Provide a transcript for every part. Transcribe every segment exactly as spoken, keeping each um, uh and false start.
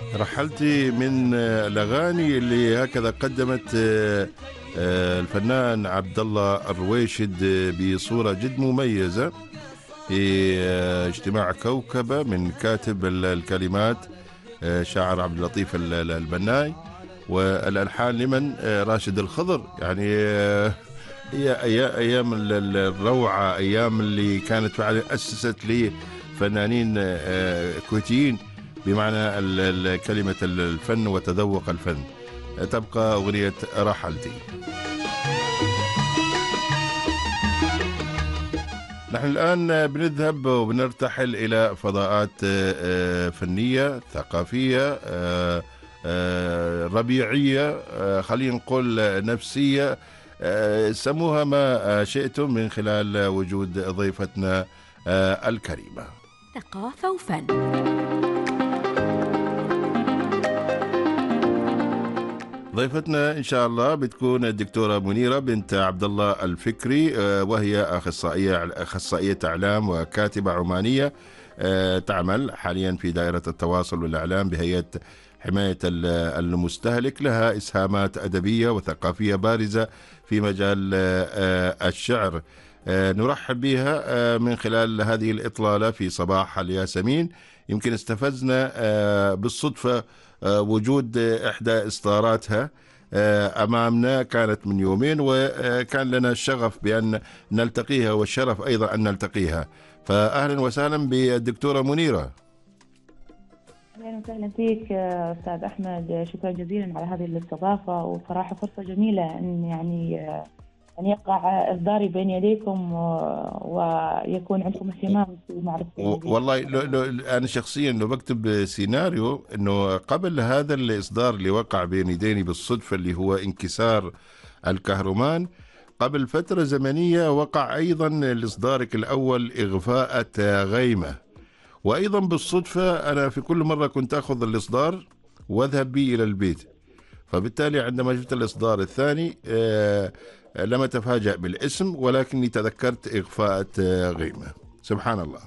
رحلتي من الأغاني اللي هكذا قدمت الفنان عبد الله الرويشد بصورة جد مميزة في اجتماع كوكبة من كاتب الكلمات شاعر عبد اللطيف البناي، والألحان لمن؟ راشد الخضر. يعني هي أيام الروعة، أيام اللي كانت فعلا أسست لي فنانين كويتيين بمعنى كلمة الفن وتذوق الفن. تبقى أغنية رحلتي. نحن الآن بنذهب وبنرتحل إلى فضاءات فنية ثقافية ربيعية، خلينا نقول نفسية، سموها ما شئتم من خلال وجود ضيفتنا الكريمة. ثقافة وفن. ضيفتنا إن شاء الله بتكون الدكتورة منيرة بنت عبد الله الفكري، وهي أخصائية أخصائية إعلام وكاتبة عمانية تعمل حاليا في دائرة التواصل والإعلام بهيئة حماية المستهلك. لها إسهامات أدبية وثقافية بارزة في مجال الشعر. نرحب بها من خلال هذه الإطلالة في صباح الياسمين. يمكن استفزنا بالصدفة وجود إحدى إصداراتها أمامنا، كانت من يومين، وكان لنا الشغف بأن نلتقيها والشرف أيضا أن نلتقيها. فأهلا وسهلا بالدكتورة منيرة. أهلا وسهلا فيك أستاذ أحمد، شكرا جزيلا على هذه الاستضافة، وصراحة فرصة جميلة أن يعني أن يقع إصداري بين يديكم ويكون عندكم اهتمام في معرفة. والله لو لو أنا شخصيا لو بكتب سيناريو أنه قبل هذا الإصدار اللي وقع بين يديني بالصدفة اللي هو انكسار الكهرمان، قبل فترة زمنية وقع أيضا لإصدارك الأول إغفاءة غيمة، وأيضا بالصدفة أنا في كل مرة كنت أخذ الإصدار وأذهب به إلى البيت، فبالتالي عندما شفت الإصدار الثاني آه لم أتفاجأ بالاسم، ولكني تذكرت إغفاءة غيمة. سبحان الله.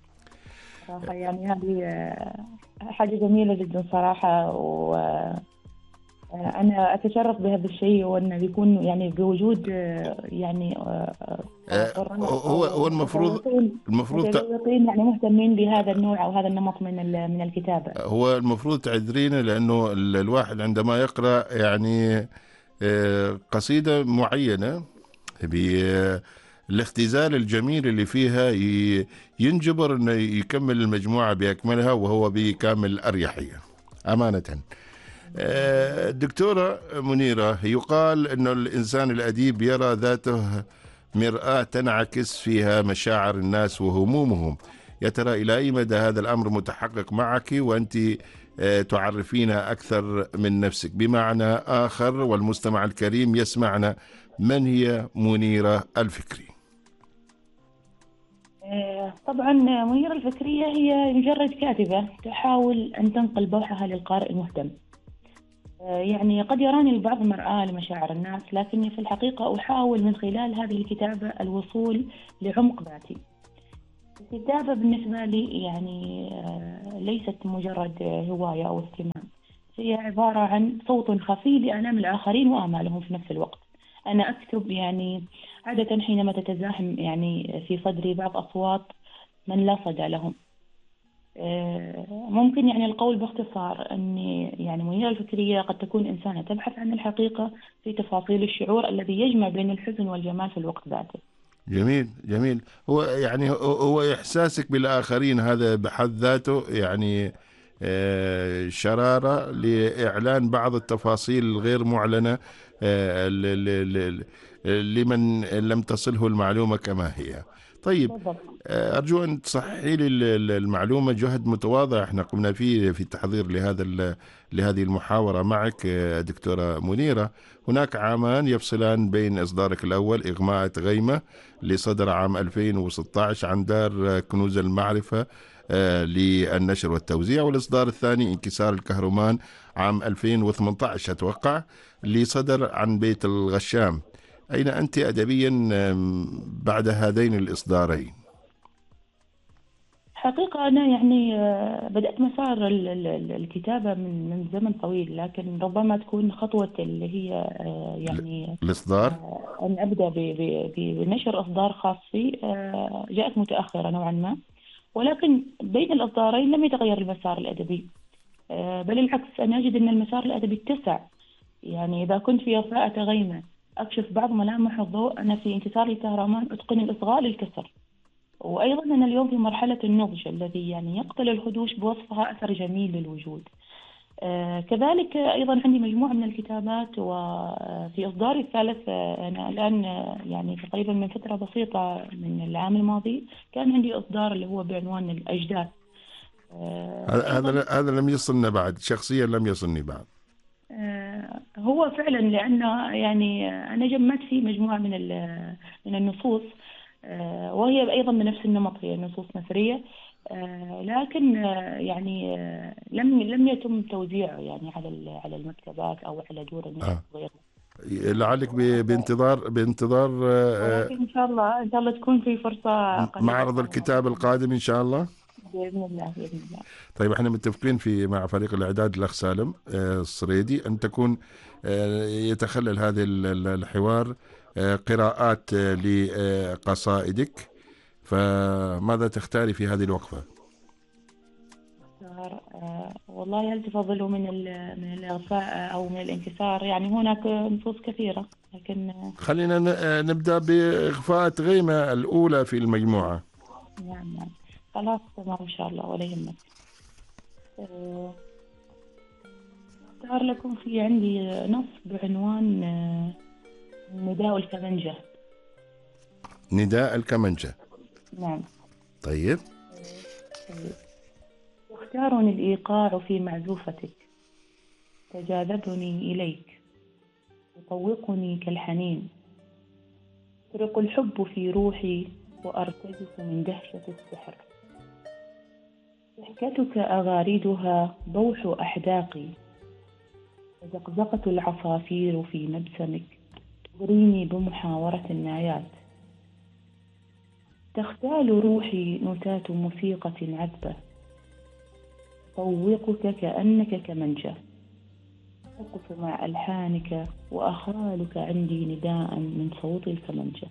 يعني هذه حاجة جميلة جدا صراحة، وأنا أتشرف بهذا الشيء، وأنه يكون يعني بوجود يعني هو هو المفروض المفروض يعني مهتمين بهذا النوع أو هذا النمط من من الكتابة. هو المفروض تعذرينا، لأنه الواحد عندما يقرأ يعني قصيدة معينة بالاختزال الجميل اللي فيها ينجبر أنه يكمل المجموعة بأكملها وهو بكامل أريحية أمانة. الدكتورة منيرة، يقال أن الإنسان الأديب يرى ذاته مرآة تنعكس فيها مشاعر الناس وهمومهم. يا ترى إلى أي مدى هذا الأمر متحقق معك وأنت تعرفينا أكثر من نفسك بمعنى آخر والمستمع الكريم يسمعنا؟ من هي منيرة الفكري؟ طبعا منيرة الفكرية هي مجرد كاتبة تحاول أن تنقل بوحها للقارئ المهتم. يعني قد يراني البعض مرآة لمشاعر الناس، لكني في الحقيقة أحاول من خلال هذه الكتابة الوصول لعمق ذاتي. الكتابة بالنسبة لي يعني ليست مجرد هواية أو اهتمام، هي عبارة عن صوت خفي لآلام الآخرين وآمالهم في نفس الوقت. أنا أكتب يعني عادة حينما تتزاحم يعني في صدري بعض أصوات من لا صدى لهم. ممكن يعني القول باختصار أني يعني منيرة الفكرية قد تكون إنسانة تبحث عن الحقيقة في تفاصيل الشعور الذي يجمع بين الحزن والجمال في الوقت ذاته. جميل جميل. هو يعني هو إحساسك بالآخرين هذا بحد ذاته يعني شرارة لإعلان بعض التفاصيل الغير معلنة لمن لم تصله المعلومة كما هي. طيب، أرجو أن تصححي لي المعلومة. جهد متواضع احنا قمنا فيه في التحضير لهذا لهذه المحاورة معك دكتورة منيرة. هناك عامان يفصلان بين إصدارك الأول إغماءة غيمة اللي صدر عام ألفين وستة عشر عن دار كنوز المعرفة للنشر والتوزيع، والإصدار الثاني انكسار الكهرمان عام ألفين وثمانية عشر أتوقع اللي صدر عن بيت الغشام. أين أنت أدبيا بعد هذين الإصدارين؟ حقيقة أنا يعني آه، بدأت مسار ال- ال- ال- الكتابة من من زمن طويل، لكن ربما تكون خطوة اللي هي آه، ال- يعني الإصدار. آه، أن أبدأ ب- ب- ب- بنشر إصدار خاص بي آه، جاءت متأخرة نوعا ما. ولكن بين الإصدارين لم يتغير المسار الأدبي، آه، بل العكس، أنا أجد أن المسار الأدبي اتسع. يعني إذا كنت في وفاءة غيمة أكشف بعض ملامح الضوء، أنا في انتصار الكهرمان أتقن الإصغاء للكسر. وأيضا أنا اليوم في مرحلة النضج الذي يعني يقتل الخدوش بوصفها أثر جميل للوجود. آه كذلك أيضا عندي مجموعة من الكتابات، وفي إصداري الثالث آه أنا الآن آه يعني تقريبا من فترة بسيطة من العام الماضي كان عندي إصدار اللي هو بعنوان الأجداث. آه هذا أيضا هذا هذا لم يصلنا بعد، شخصيا لم يصلني بعد. آه هو فعلا لأنه يعني أنا جمعت فيه مجموعة من ال- من النصوص، آه، وهي أيضا بنفس النمط، هي نصوص نثرية. آه، لكن آه، يعني آه، لم لم يتم توزيعه يعني على ال- على المكتبات أو على دور النشر آه. وغيره. لعلك ب- بانتظار بانتظار آه، ولكن إن شاء الله إن شاء الله تكون في فرصة آه، قريبة معرض يعني الكتاب القادم إن شاء الله. بإذن الله بإذن الله. طيب احنا متفقين في مع فريق الإعداد الأخ سالم آه، الصريدي أن تكون آه، يتخلل هذا ال- ال- الحوار آه، قراءات آه، لقصائدك، فماذا تختاري في هذه الوقفة؟ اختار آه، والله هل تفضلوا من ال- من الإغفاء أو من الانكسار؟ يعني هناك نصوص كثيرة، لكن آه، خلينا ن- آه، نبدأ بإغفاء غيمة الأولى في المجموعة. نعم نعم، خلاص تمام إن شاء الله ولا يهمك. آه، اختار لكم في عندي نص بعنوان آه، نداء الكمنجة. نداء الكمنجة. نعم. طيب. طيب. واختارني الإيقاع في معزوفتك، تجاذبني إليك، يطوقني كالحنين، يطرق الحب في روحي وأرتجف من دهشة السحر. ضحكتك أغاريدها بوح أحداقي، وزقزقة العصافير في نبسمك تغريني بمحاورة النايات. تختال روحي نتات موسيقى عذبة، طوقك كأنك كمنجة، أقف مع ألحانك وأخالك عندي نداء من صوت الكمنجة.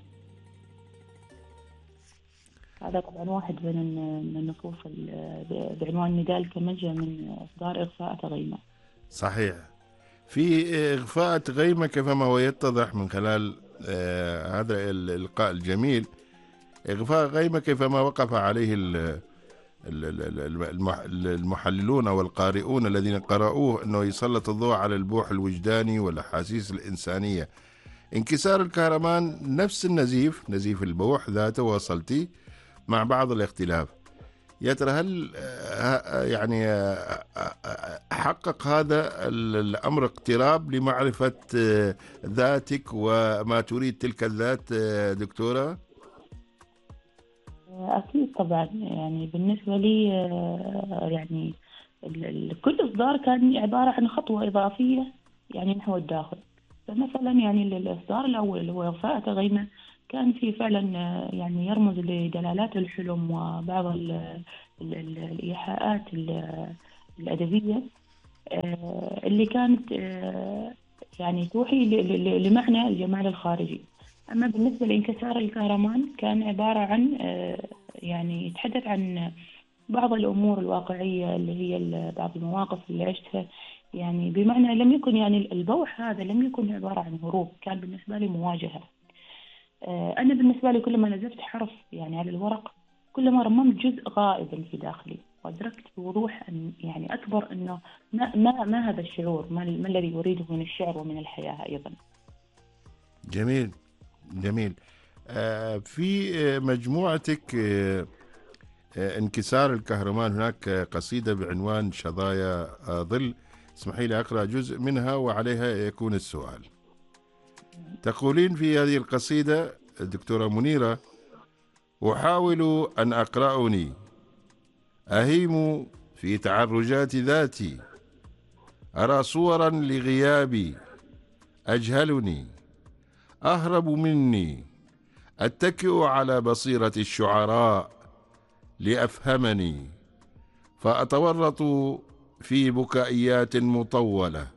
هذا طبعا واحد من من النصوص ال- بعنوان نداء الكمنجة من إصدار إغفاء غيمة. صحيح. في إغفاء غيمة كما هو يتضح من خلال آه، هذا اللقاء الجميل، إغفاء غيمة كيفما وقف عليه ال- ال- ال- ال- المح- المحللون والقارئون الذين قرأوه، أنه يسلط الضوء على البوح الوجداني والأحاسيس الإنسانية. انكسار الكهرمان نفس النزيف، نزيف البوح ذاته وصلتي مع بعض الاختلاف. يا ترى هل آه، يعني آه، آه، حقق هذا ال- الأمر اقتراب لمعرفة آه، ذاتك وما تريد تلك الذات آه، دكتورة؟ أكيد طبعا، يعني بالنسبة لي آه، يعني ال- ال- كل إصدار كان عبارة عن خطوة إضافية يعني نحو الداخل. فمثلا يعني ال- الإصدار الأول اللي هو إغفاء غيمة كان فيه فعلا آه، يعني يرمز لدلالات الحلم وبعض ال- ال- ال- الإيحاءات ال- الأدبية آه، اللي كانت آه، يعني توحي ل- ل- لمعنى الجمال الخارجي. أما بالنسبة لانكسار الكهرمان كان عبارة عن آه، يعني يتحدث عن بعض الأمور الواقعية اللي هي ال- بعض المواقف اللي عشتها، يعني بمعنى لم يكن يعني البوح هذا لم يكن عبارة عن هروب، كان بالنسبة لي مواجهة. آه، أنا بالنسبة لي كلما نزفت حرف يعني على الورق كلما رممت جزء غائبا في داخلي، وأدركت بوضوح أن يعني أكبر أنه ما, ما, ما هذا الشعور، ما, ما الذي أريده من الشعر ومن الحياة أيضا. جميل جميل. آه، في آه، مجموعتك آه، آه، انكسار الكهرمان هناك آه، قصيدة بعنوان شظايا آه، ظل. اسمحي لي أقرأ جزء منها وعليها يكون السؤال. تقولين في هذه القصيدة الدكتورة منيرة: أحاول أن أقرأني، أهيم في تعرجات ذاتي، أرى صورا لغيابي أجهلني، أهرب مني، أتكئ على بصيرة الشعراء، لأفهمني، فأتورط في بكائيات مطولة.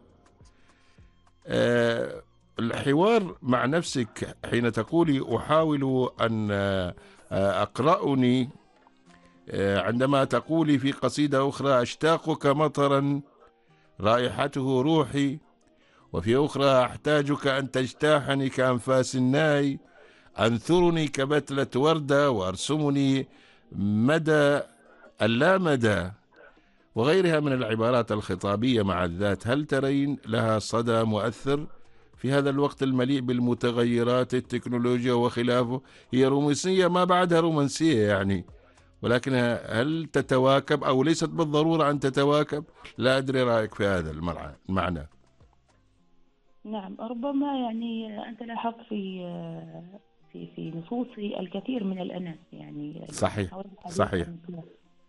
أه الحوار مع نفسك حين تقولي أحاول أن آه، أقرأني، آه، عندما تقولي في قصيدة أخرى أشتاقك مطرا رائحته روحي، وفي أخرى أحتاجك أن تجتاحني كأنفاس الناي، أنثرني كبتلة وردة وأرسمني مدى اللامدى، وغيرها من العبارات الخطابية مع الذات. هل ترين لها صدى مؤثر في هذا الوقت المليء بالمتغيرات التكنولوجيا وخلافه؟ هي رومانسية ما بعدها رومانسية يعني، ولكن هل تتواكب أو ليست بالضرورة أن تتواكب؟ لا أدري رأيك في هذا المعنى. نعم، ربما يعني أنت لاحظت في في في نصوصي الكثير من الأنا، يعني صحيح حول الحديث صحيح. عن الكلام.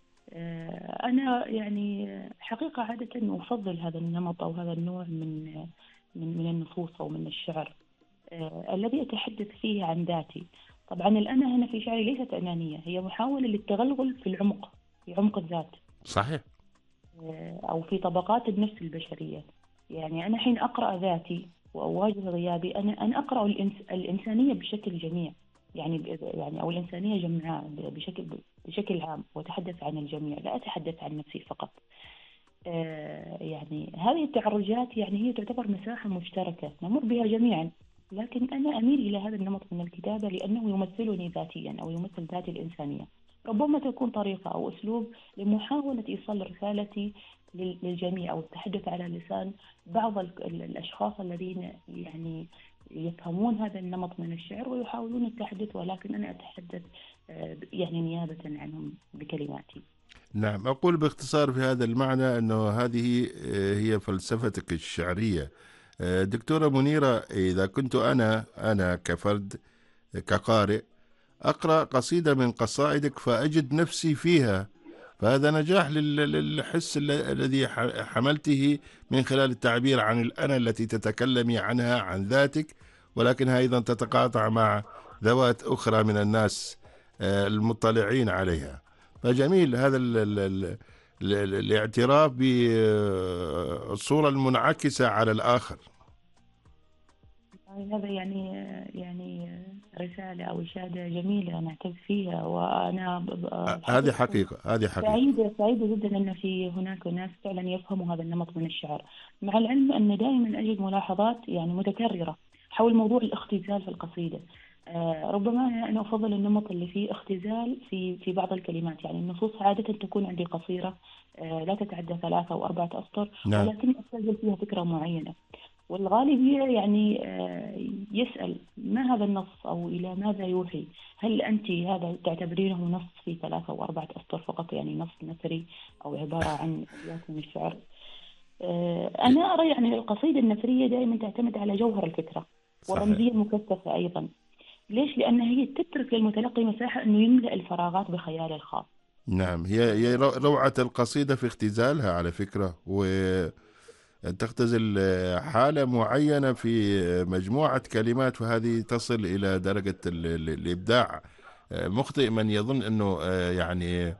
أنا يعني حقيقة عادة أفضل هذا النمط أو هذا النوع من من من النصوص أو من الشعر آه، الذي أتحدث فيه عن ذاتي. طبعا الأنا هنا في شعري ليست أنانية، هي محاولة للتغلغل في العمق، في عمق الذات. صحيح. آه، أو في طبقات النفس البشرية. يعني أنا حين أقرأ ذاتي وأواجه غيابي، أنا أنا أقرأ الإنس الإنسانية بشكل جميع، يعني يعني أو الإنسانية جمعاء بشكل بشكل عام، وأتحدث عن الجميع لا أتحدث عن نفسي فقط. آه، يعني هذه التعرجات يعني هي تعتبر مساحة مشتركة نمر بها جميعا، لكن أنا أميل إلى هذا النمط من الكتابة لأنه يمثلني ذاتيا أو يمثل ذاتي الإنسانية. ربما تكون طريقة أو أسلوب لمحاولة إيصال رسالتي للجميع، أو التحدث على لسان بعض الأشخاص الذين يعني يفهمون هذا النمط من الشعر ويحاولون التحدث، ولكن أنا أتحدث يعني نيابة عنهم بكلماتي. نعم، أقول باختصار في هذا المعنى أنه هذه هي فلسفتك الشعرية. دكتورة منيرة، إذا كنت أنا أنا كفرد كقارئ أقرأ قصيدة من قصائدك فأجد نفسي فيها، فهذا نجاح للحس الذي حملته من خلال التعبير عن الأنا التي تتكلمي عنها، عن ذاتك، ولكنها أيضا تتقاطع مع ذوات أخرى من الناس المطلعين عليها. فجميل هذا ال ال ال ال الاعتراف بالصورة المنعكسة على الآخر. هذا يعني يعني رسالة أو إشادة جميلة أنا أعتز فيها، وأنا هذه حقيقة هذه حقيقة سعيدة سعيدة جدا أن في هناك ناس فعلا يفهموا هذا النمط من الشعر، مع العلم أن دائما أجد ملاحظات يعني متكررة حول موضوع الاختزال في القصيدة. آه ربما أنا أفضل النمط اللي فيه اختزال في في بعض الكلمات، يعني النصوص عادة تكون عندي قصيرة آه لا تتعدى ثلاثة أو أربعة أسطر، نعم. ولكن أختزل فيها فكرة معينة، والغالبية يعني يسأل ما هذا النص أو إلى ماذا يوحي؟ هل أنت هذا تعتبرينه نص في ثلاثة أو أربعة أسطر فقط، يعني نص نثري أو عبارة عن أبيات من الشعر؟ أنا أرى يعني القصيدة النثرية دائما تعتمد على جوهر الفكرة والرمزية المكثفة أيضا. ليش؟ لأن هي تترك للمتلقي مساحة أنه يملأ الفراغات بخياله الخاص. نعم، هي هي روعة القصيدة في اختزالها على فكرة، و تختزل حالة معينة في مجموعة كلمات، وهذه تصل إلى درجة الإبداع. مخطئ من يظن أنه يعني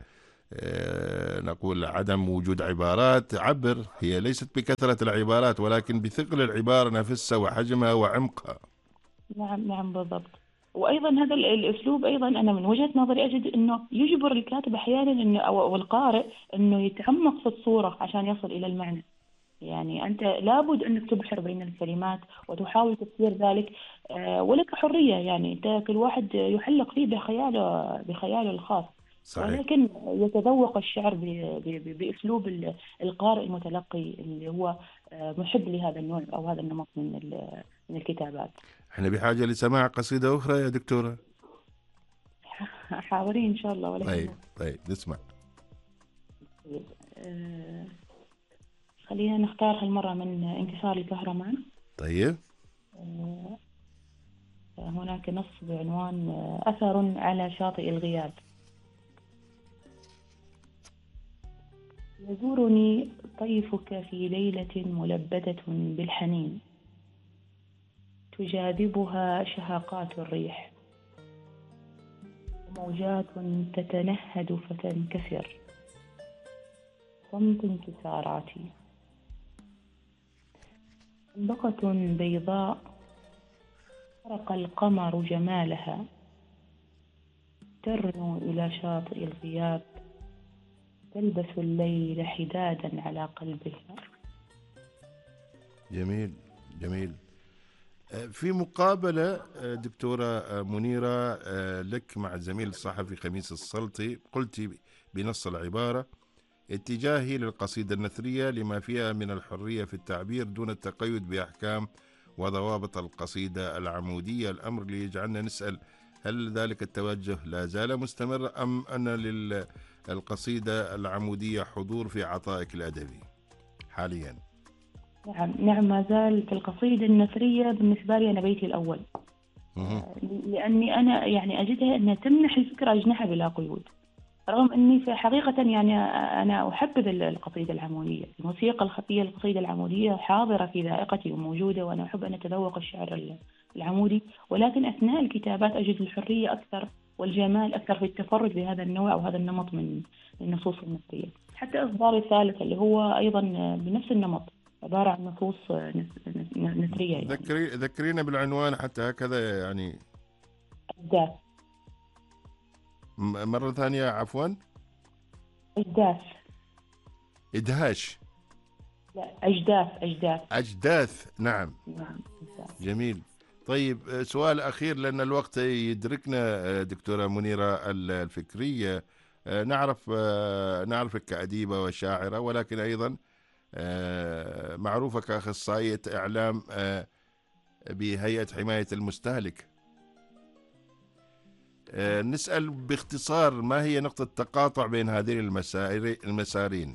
نقول عدم وجود عبارات تعبر، هي ليست بكثرة العبارات ولكن بثقل العبارة نفسها وحجمها وعمقها. نعم نعم بالضبط. وايضا هذا الاسلوب ايضا انا من وجهة نظري اجد انه يجبر الكاتب احيانا انه او القارئ انه يتعمق في الصورة عشان يصل الى المعنى. يعني أنت لابد أنك تبحر بين الكلمات وتحاول تفسير ذلك، ولك حرية، يعني أنت كل واحد يحلق فيه بخياله بخياله الخاص. صحيح. ولكن يتذوق الشعر بأسلوب القارئ المتلقي اللي هو محب لهذا النوع أو هذا النمط من من الكتابات. احنا بحاجة لسماع قصيدة أخرى يا دكتورة. حاضرين إن شاء الله. ولا طيب طيب نسمع. طيب. أه خلينا نختار هالمرة من انكسار الكهرمان. طيب. هناك نص بعنوان أثر على شاطئ الغياب. يزورني طيفك في ليلة ملبدة بالحنين، تجاذبها شهقات الريح، موجات تتنهد فتنكسر، صمت انكساراتي. خندقة بيضاء سرق القمر جمالها، ترنو إلى شاطئ الغياب، تلبس الليل حدادا على قلبها. جميل جميل. في مقابلة دكتورة منيرة لك مع الزميل الصحفي خميس السلطي، قلت بنص العبارة: اتجاهي للقصيدة النثرية لما فيها من الحرية في التعبير دون التقيد بأحكام وضوابط القصيدة العمودية. الأمر اللي يجعلنا نسأل: هل ذلك التوجه لا زال مستمر، أم أن للقصيدة العمودية حضور في عطائك الأدبي حاليا؟ نعم نعم، ما زال في القصيدة النثرية بالنسبة لي أنا بيتي الأول. مه. لأني أنا يعني أجدها أنها تمنح الفكرة أجنحة بلا قيود، رغم أني في حقيقة يعني أنا أحبذ القصيدة العمودية. الموسيقى الخفية للقصيدة العمودية حاضرة في ذائقتي وموجودة، وأنا أحب أن أتذوق الشعر العمودي، ولكن أثناء الكتابات أجد الحرية أكثر والجمال أكثر في التفرد بهذا النوع أو هذا النمط من النصوص النثرية. حتى إصداري الثالث اللي هو أيضا بنفس النمط، عبارة عن نصوص نثرية. يعني ذكري ذكرينا بالعنوان حتى هكذا يعني. أجداث. مرة ثانية عفوا. أجداث. إدهاش. لا، أجداث أجداث أجداث. نعم. نعم. جميل. طيب سؤال أخير لأن الوقت يدركنا دكتورة منيرة الفكرية. نعرف نعرفك كأديبة وشاعرة، ولكن أيضا معروفة كأخصائية إعلام بهيئة حماية المستهلك. نسأل باختصار: ما هي نقطة التقاطع بين هذين المسارين؟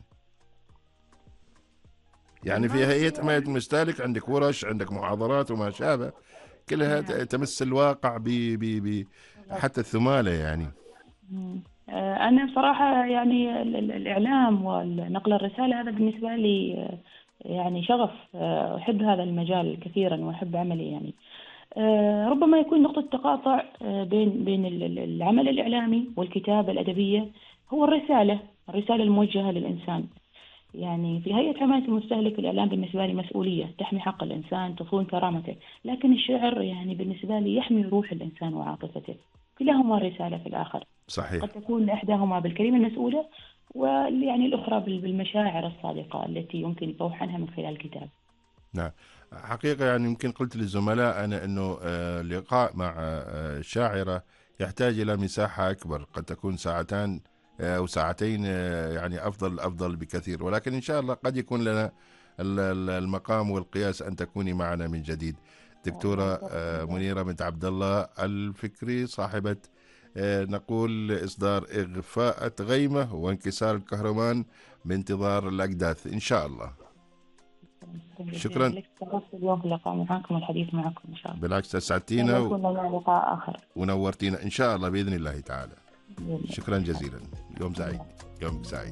يعني في هيئة حماية المستهلك عندك ورش، عندك محاضرات وما شابه، كلها تمس الواقع ب ب حتى الثمالة يعني. أنا بصراحة يعني الإعلام والنقل الرسالة هذا بالنسبة لي يعني شغف، أحب هذا المجال كثيرا وأحب عملي. يعني ربما يكون نقطة تقاطع بين بين العمل الإعلامي والكتابة الأدبية هو الرسالة الرسالة الموجهة للإنسان. يعني في هيئة حماية المستهلك الإعلام بالنسبة لي مسؤولية تحمي حق الإنسان، تصون كرامته، لكن الشعر يعني بالنسبة لي يحمي روح الإنسان وعاطفته. كلاهما رسالة في الآخر. صحيح. قد تكون إحداهما بالكلمة المسؤولة، ويعني الأخرى بالمشاعر الصادقة التي يمكن البوح عنها من خلال الكتاب. نعم، حقيقة يعني يمكن قلت للزملاء أنا أنه لقاء مع شاعرة يحتاج إلى مساحة أكبر، قد تكون ساعتان أو ساعتين يعني أفضل أفضل بكثير، ولكن إن شاء الله قد يكون لنا المقام والقياس أن تكوني معنا من جديد. دكتورة منيرة بنت عبد الله الفكري، صاحبة نقول إصدار إغفاءة غيمة وانكسار الكهرمان بانتظار الأجداث إن شاء الله. شكرا لك اليوم في اللقاء معكم والحديث معكم إن شاء الله. بالعكس أسعدتينا و... لقاء آخر ونورتينا إن شاء الله بإذن الله تعالى. شكرا جزيلا، يوم سعيد، يوم سعيد.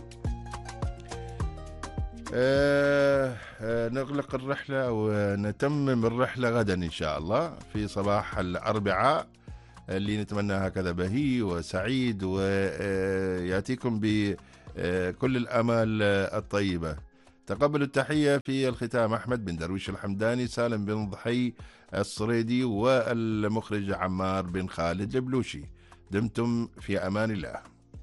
آه آه نغلق الرحلة ونتمم الرحلة غدا إن شاء الله في صباح الأربعاء اللي نتمنى هكذا بهي وسعيد ويأتيكم بكل الآمال الطيبة. تقبلوا التحية في الختام أحمد بن درويش الحمداني، سالم بن ضحي الصريدي، والمخرج عمار بن خالد البلوشي. دمتم في أمان الله.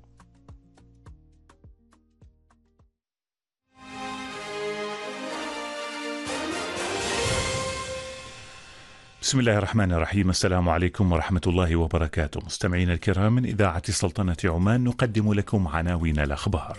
بسم الله الرحمن الرحيم. السلام عليكم ورحمة الله وبركاته. مستمعين الكرام، من إذاعة سلطنة عمان نقدم لكم عناوين الأخبار.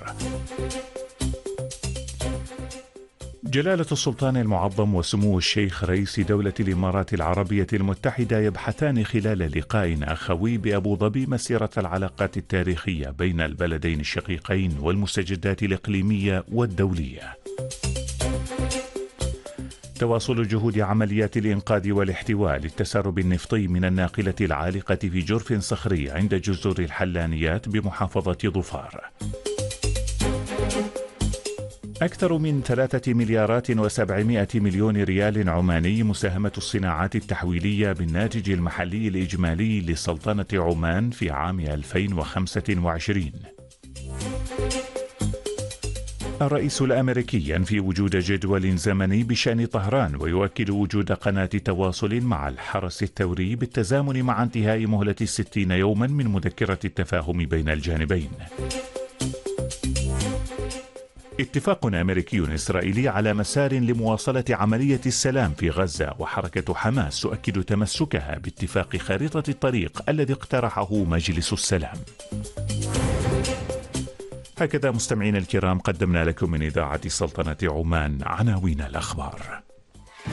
جلالة السلطان المعظم وسمو الشيخ رئيس دولة الإمارات العربية المتحدة يبحثان خلال لقاء أخوي بأبو ظبي مسيرة العلاقات التاريخية بين البلدين الشقيقين والمستجدات الإقليمية والدولية. تواصل جهود عمليات الإنقاذ والاحتواء للتسرب النفطي من الناقلة العالقة في جرف صخري عند جزر الحلانيات بمحافظة ظفار. أكثر من ثلاثة مليارات وسبعمائة مليون ريال عماني مساهمة الصناعات التحويلية بالناتج المحلي الإجمالي لسلطنة عمان في عام ألفين وخمسة وعشرين. الرئيس الأمريكي ينفي وجود جدول زمني بشأن طهران، ويؤكد وجود قناة تواصل مع الحرس الثوري بالتزامن مع انتهاء مهلة الستين يوما من مذكرة التفاهم بين الجانبين. اتفاق أمريكي إسرائيلي على مسار لمواصلة عملية السلام في غزة، وحركة حماس تؤكد تمسكها باتفاق خارطة الطريق الذي اقترحه مجلس السلام. هكذا مستمعينا الكرام قدمنا لكم من إذاعة سلطنة عمان عناوين الأخبار.